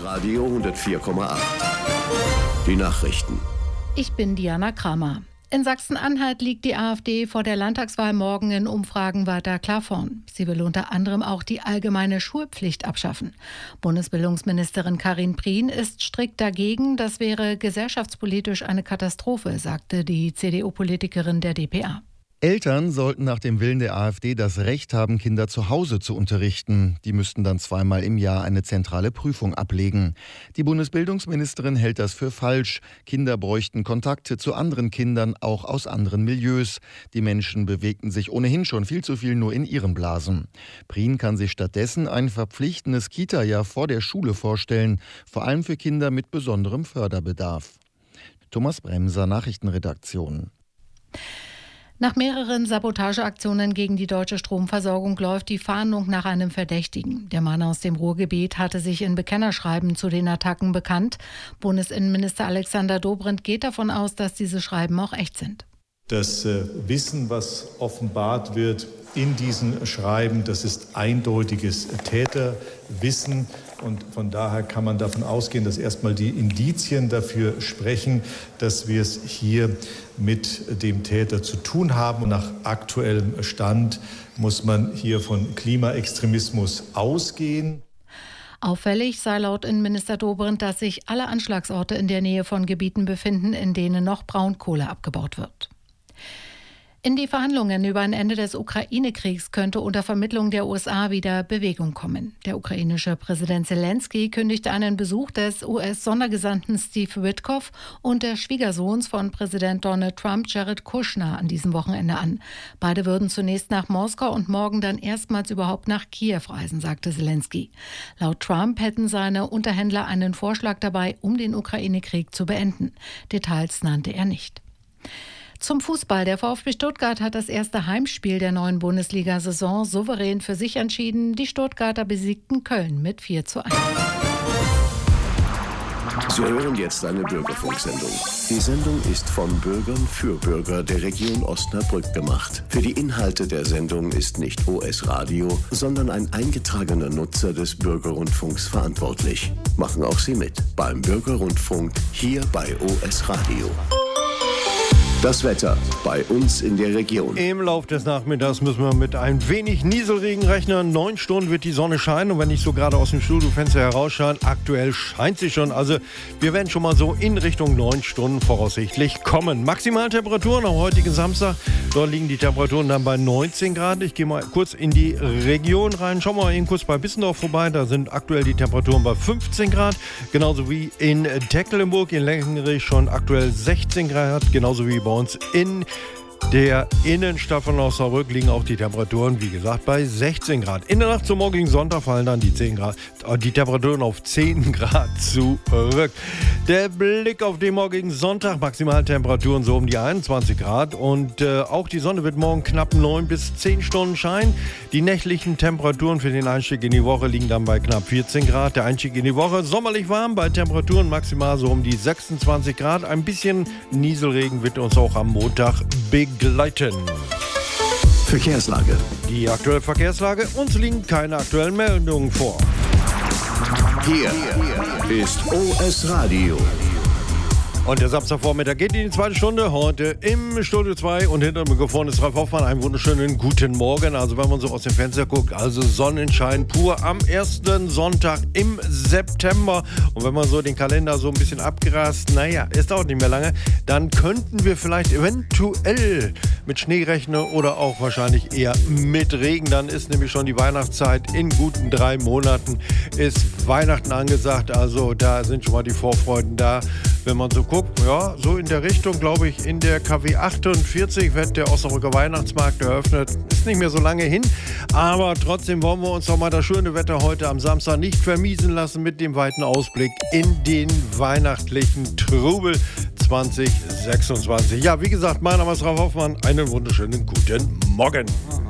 Radio 104,8. Die Nachrichten. Ich bin Diana Kramer. In Sachsen-Anhalt liegt die AfD vor der Landtagswahl morgen in Umfragen weiter klar vorn. Sie will unter anderem auch die allgemeine Schulpflicht abschaffen. Bundesbildungsministerin Karin Prien ist strikt dagegen. Das wäre gesellschaftspolitisch eine Katastrophe, sagte die CDU-Politikerin der dpa. Eltern sollten nach dem Willen der AfD das Recht haben, Kinder zu Hause zu unterrichten. Die müssten dann 2-mal im Jahr eine zentrale Prüfung ablegen. Die Bundesbildungsministerin hält das für falsch. Kinder bräuchten Kontakte zu anderen Kindern, auch aus anderen Milieus. Die Menschen bewegten sich ohnehin schon viel zu viel nur in ihren Blasen. Prien kann sich stattdessen ein verpflichtendes Kita-Jahr vor der Schule vorstellen, vor allem für Kinder mit besonderem Förderbedarf. Thomas Bremser, Nachrichtenredaktion. Nach mehreren Sabotageaktionen gegen die deutsche Stromversorgung läuft die Fahndung nach einem Verdächtigen. Der Mann aus dem Ruhrgebiet hatte sich in Bekennerschreiben zu den Attacken bekannt. Bundesinnenminister Alexander Dobrindt geht davon aus, dass diese Schreiben auch echt sind. Das Wissen, was offenbart wird in diesen Schreiben, das ist eindeutiges Täterwissen. Und von daher kann man davon ausgehen, dass erstmal die Indizien dafür sprechen, dass wir es hier mit dem Täter zu tun haben. Und nach aktuellem Stand muss man hier von Klimaextremismus ausgehen. Auffällig sei laut Innenminister Dobrindt, dass sich alle Anschlagsorte in der Nähe von Gebieten befinden, in denen noch Braunkohle abgebaut wird. In die Verhandlungen über ein Ende des Ukraine-Kriegs könnte unter Vermittlung der USA wieder Bewegung kommen. Der ukrainische Präsident Zelensky kündigte einen Besuch des US-Sondergesandten Steve Witkoff und des Schwiegersohns von Präsident Donald Trump, Jared Kushner, an diesem Wochenende an. Beide würden zunächst nach Moskau und morgen dann erstmals überhaupt nach Kiew reisen, sagte Zelensky. Laut Trump hätten seine Unterhändler einen Vorschlag dabei, um den Ukraine-Krieg zu beenden. Details nannte er nicht. Zum Fußball. Der VfB Stuttgart hat das erste Heimspiel der neuen Bundesliga-Saison souverän für sich entschieden. Die Stuttgarter besiegten Köln mit 4:1. Sie hören jetzt eine Bürgerfunksendung. Die Sendung ist von Bürgern für Bürger der Region Osnabrück gemacht. Für die Inhalte der Sendung ist nicht OS Radio, sondern ein eingetragener Nutzer des Bürgerrundfunks verantwortlich. Machen auch Sie mit beim Bürgerrundfunk hier bei OS Radio. Das Wetter bei uns in der Region. Im Laufe des Nachmittags müssen wir mit ein wenig Nieselregen rechnen. 9 Stunden wird die Sonne scheinen und wenn ich so gerade aus dem Studiofenster herausschaue, aktuell scheint sie schon. Also wir werden schon mal so in Richtung 9 Stunden voraussichtlich kommen. Maximaltemperaturen am heutigen Samstag, dort liegen die Temperaturen dann bei 19 Grad. Ich gehe mal kurz in die Region rein. Schauen wir mal eben kurz bei Bissendorf vorbei. Da sind aktuell die Temperaturen bei 15 Grad. Genauso wie in Tecklenburg, in Lenkenrich schon aktuell 16 Grad. Genauso wie bei uns in der Innenstadt von Osnabrück liegen auch die Temperaturen, wie gesagt, bei 16 Grad. In der Nacht zum morgigen Sonntag fallen dann die Temperaturen auf 10 Grad zurück. Der Blick auf den morgigen Sonntag, Maximaltemperaturen so um die 21 Grad. Und auch die Sonne wird morgen knapp 9 bis 10 Stunden scheinen. Die nächtlichen Temperaturen für den Einstieg in die Woche liegen dann bei knapp 14 Grad. Der Einstieg in die Woche sommerlich warm, bei Temperaturen maximal so um die 26 Grad. Ein bisschen Nieselregen wird uns auch am Montag begleiten. Verkehrslage. Die aktuelle Verkehrslage, uns liegen keine aktuellen Meldungen vor. Hier ist OS Radio. Und der Samstagvormittag geht in die zweite Stunde. Heute im Studio 2 und hinter dem Mikrofon ist Ralf Hoffmann. Einen wunderschönen guten Morgen. Also wenn man so aus dem Fenster guckt, also Sonnenschein pur am ersten Sonntag im September. Und wenn man so den Kalender so ein bisschen abgrast, naja, es dauert nicht mehr lange, dann könnten wir vielleicht eventuell mit Schnee rechnen oder auch wahrscheinlich eher mit Regen. Dann ist nämlich schon die Weihnachtszeit. In guten 3 Monaten ist Weihnachten angesagt. Also da sind schon mal die Vorfreuden da. Wenn man so guckt, ja, so in der Richtung, glaube ich, in der KW 48 wird der Osnabrücker Weihnachtsmarkt eröffnet. Ist nicht mehr so lange hin, aber trotzdem wollen wir uns doch mal das schöne Wetter heute am Samstag nicht vermiesen lassen mit dem weiten Ausblick in den weihnachtlichen Trubel 2026. Ja, wie gesagt, mein Name ist Ralf Hoffmann. Einen wunderschönen guten Morgen.